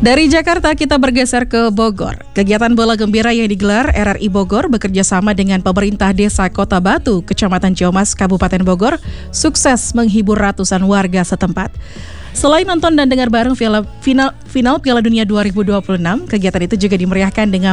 Dari Jakarta kita bergeser ke Bogor. Kegiatan bola gembira yang digelar RRI Bogor bekerja sama dengan pemerintah desa Kota Batu, Kecamatan Ciamas, Kabupaten Bogor, sukses menghibur ratusan warga setempat. Selain nonton dan dengar bareng final Piala Dunia 2026, kegiatan itu juga dimeriahkan dengan